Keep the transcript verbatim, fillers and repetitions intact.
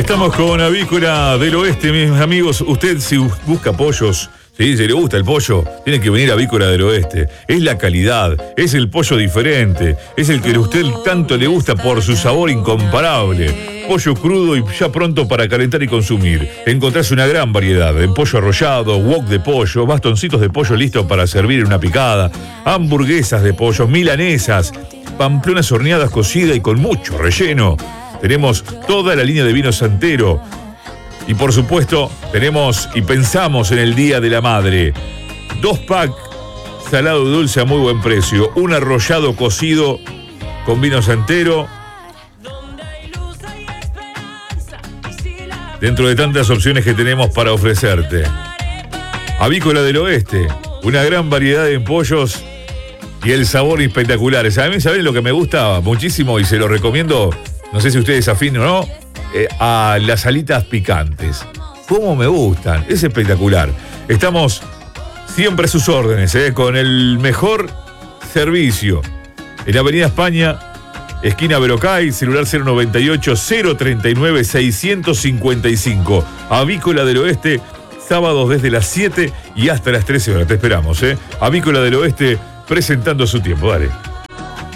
Estamos con Avícola del Oeste, mis amigos. Usted, si busca pollos, ¿sí? Si le gusta el pollo, tiene que venir a Avícola del Oeste. Es la calidad, es el pollo diferente, es el que a usted tanto le gusta por su sabor incomparable. Pollo crudo y ya pronto para calentar y consumir. Encontrás una gran variedad de pollo arrollado, wok de pollo, bastoncitos de pollo listos para servir en una picada, hamburguesas de pollo, milanesas, pamplonas horneadas cocidas y con mucho relleno. Tenemos toda la línea de vino Santero. Y por supuesto, tenemos y pensamos en el Día de la Madre. Dos pack salado y dulce a muy buen precio. Un arrollado cocido con vino Santero. Dentro de tantas opciones que tenemos para ofrecerte. Avícola del Oeste. Una gran variedad de pollos y el sabor espectacular. A mí, ¿saben lo que me gusta muchísimo y se lo recomiendo? No sé si ustedes afinan o no, eh, a las alitas picantes. ¿Cómo me gustan? Es espectacular. Estamos siempre a sus órdenes, eh, con el mejor servicio. En Avenida España, esquina Verocay, celular cero noventa y ocho, cero treinta y nueve, seiscientos cincuenta y cinco. Avícola del Oeste, sábados desde las siete y hasta las trece horas. Te esperamos, ¿eh? Avícola del Oeste, presentando su tiempo. Dale.